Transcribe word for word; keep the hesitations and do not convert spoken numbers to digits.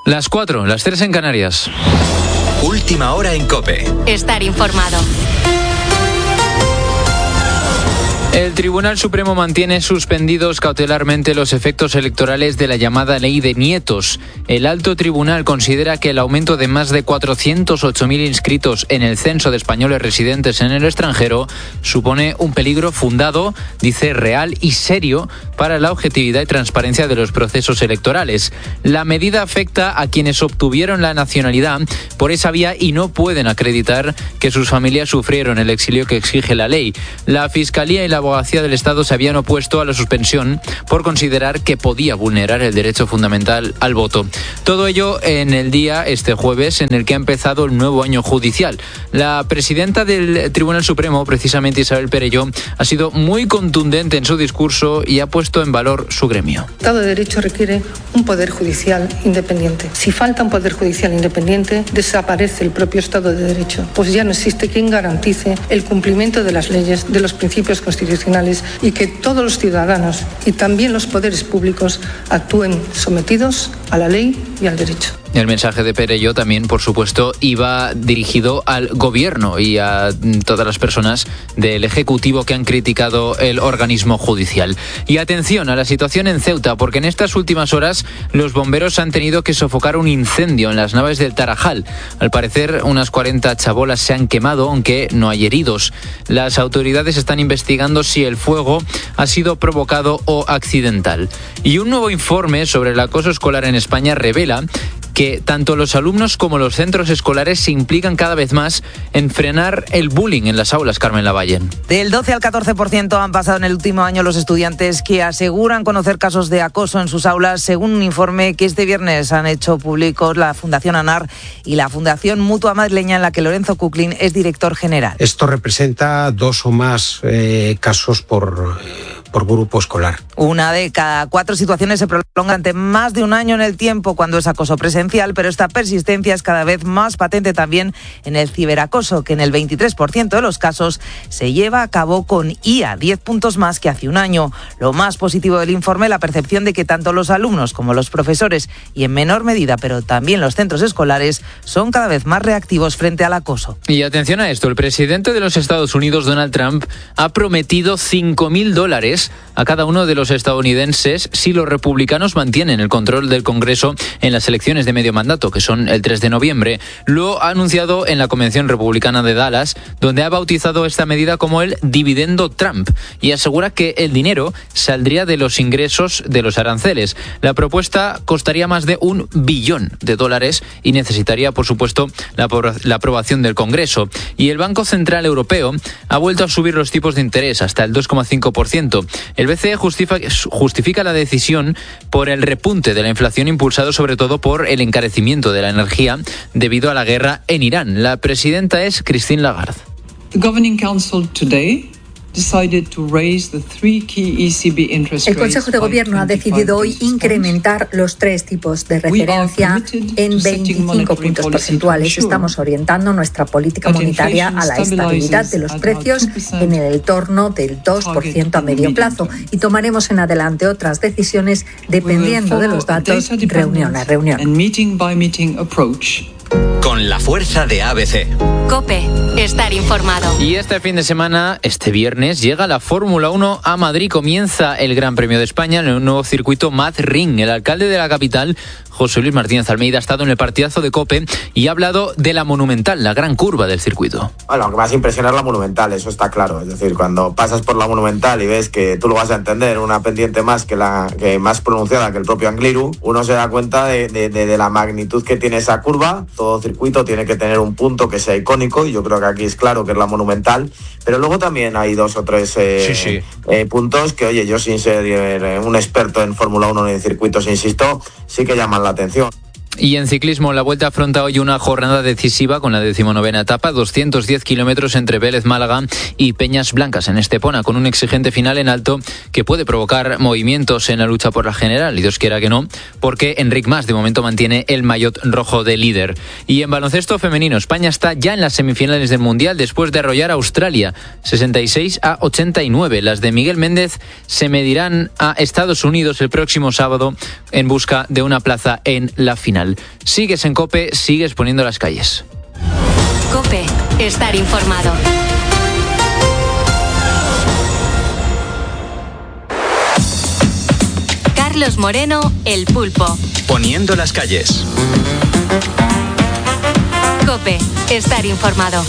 Las cuatro, las tres en Canarias. Última hora en COPE. Estar informado. El Tribunal Supremo mantiene suspendidos cautelarmente los efectos electorales de la llamada Ley de Nietos. El Alto Tribunal considera que el aumento de más de cuatrocientos ocho mil inscritos en el censo de españoles residentes en el extranjero supone un peligro fundado, dice, real y serio para la objetividad y transparencia de los procesos electorales. La medida afecta a quienes obtuvieron la nacionalidad por esa vía y no pueden acreditar que sus familias sufrieron el exilio que exige la ley. La Fiscalía y la Abogacía del Estado se habían opuesto a la suspensión por considerar que podía vulnerar el derecho fundamental al voto. Todo ello en el día, este jueves, en el que ha empezado el nuevo año judicial. La presidenta del Tribunal Supremo, precisamente Isabel Perelló, ha sido muy contundente en su discurso y ha puesto en valor su gremio. El Estado de Derecho requiere un poder judicial independiente. Si falta un poder judicial independiente, desaparece el propio Estado de Derecho, pues ya no existe quien garantice el cumplimiento de las leyes, de los principios constitucionales y que todos los ciudadanos y también los poderes públicos actúen sometidos a la ley y al derecho. El mensaje de Perelló también, por supuesto, iba dirigido al Gobierno y a todas las personas del Ejecutivo que han criticado el organismo judicial. Y atención a la situación en Ceuta, porque en estas últimas horas los bomberos han tenido que sofocar un incendio en las naves del Tarajal. Al parecer, unas cuarenta chabolas se han quemado, aunque no hay heridos. Las autoridades están investigando si el fuego ha sido provocado o accidental. Y un nuevo informe sobre el acoso escolar en España revela que tanto los alumnos como los centros escolares se implican cada vez más en frenar el bullying en las aulas, Carmen Lavallen. Del doce al catorce por ciento han pasado en el último año los estudiantes que aseguran conocer casos de acoso en sus aulas, según un informe que este viernes han hecho públicos la Fundación ANAR y la Fundación Mutua Madrileña, en la que Lorenzo Cuclin es director general. Esto representa dos o más eh, casos por... Eh, por grupo escolar. Una de cada cuatro situaciones se prolonga durante más de un año en el tiempo cuando es acoso presencial, pero esta persistencia es cada vez más patente también en el ciberacoso, que en el veintitrés por ciento de los casos se lleva a cabo con I A, diez puntos más que hace un año. Lo más positivo del informe, la percepción de que tanto los alumnos como los profesores, y en menor medida, pero también los centros escolares, son cada vez más reactivos frente al acoso. Y atención a esto, el presidente de los Estados Unidos, Donald Trump, ha prometido cinco mil dólares a cada uno de los estadounidenses si los republicanos mantienen el control del Congreso en las elecciones de medio mandato, que son el tres de noviembre. Lo ha anunciado en la Convención Republicana de Dallas, donde ha bautizado esta medida como el dividendo Trump y asegura que el dinero saldría de los ingresos de los aranceles. La propuesta costaría más de un billón de dólares y necesitaría, por supuesto, la, la aprobación del Congreso. Y el Banco Central Europeo ha vuelto a subir los tipos de interés hasta el dos coma cinco por ciento. El B C E justifica, justifica la decisión por el repunte de la inflación impulsado sobre todo por el encarecimiento de la energía debido a la guerra en Irán. La presidenta es Christine Lagarde. The Governing Council today El Consejo de Gobierno ha decidido hoy incrementar los tres tipos de referencia en veinticinco puntos porcentuales. Estamos orientando nuestra política monetaria a la estabilidad de los precios en el entorno del dos por ciento a medio plazo y tomaremos en adelante otras decisiones dependiendo de los datos reunión a reunión. Con la fuerza de A B C. COPE, estar informado. Y este fin de semana, este viernes, llega la Fórmula uno a Madrid. Comienza el Gran Premio de España en un nuevo circuito Madrid. El alcalde de la capital, José Luis Martínez Almeida, ha estado en el partidazo de COPE y ha hablado de la Monumental, la gran curva del circuito. Bueno, lo que más impresiona es la Monumental, eso está claro. Es decir, cuando pasas por la Monumental y ves que tú lo vas a entender, una pendiente más que la que más pronunciada que el propio Angliru, uno se da cuenta de, de, de, de la magnitud que tiene esa curva. Todo circuito tiene que tener un punto que sea icónico y yo creo que aquí es claro que es la Monumental, pero luego también hay dos o tres eh, sí, sí. Eh, puntos que, oye, yo sin ser eh, un experto en Fórmula uno ni en circuitos, insisto, sí que llaman la atención. Y en ciclismo, la Vuelta afronta hoy una jornada decisiva con la decimonovena etapa, doscientos diez kilómetros entre Vélez Málaga y Peñas Blancas en Estepona, con un exigente final en alto que puede provocar movimientos en la lucha por la general, y Dios quiera que no, porque Enric Mas de momento mantiene el maillot rojo de líder. Y en baloncesto femenino, España está ya en las semifinales del Mundial después de arrollar a Australia, sesenta y seis a ochenta y nueve. Las de Miguel Méndez se medirán a Estados Unidos el próximo sábado en busca de una plaza en la final. final. Sigues en COPE, sigues poniendo las calles. COPE, estar informado. Carlos Moreno, El Pulpo. Poniendo las calles. COPE, estar informado.